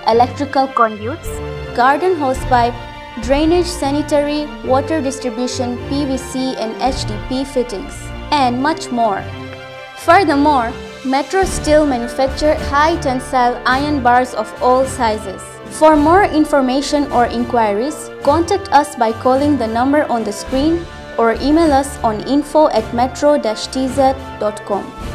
electrical conduits, garden hosepipe, drainage, sanitary, water distribution, PVC and HDPE fittings, and much more. Furthermore, Metro Steel manufactures high tensile iron bars of all sizes. For more information or inquiries, contact us by calling the number on the screen or email us on info@metro-tz.com.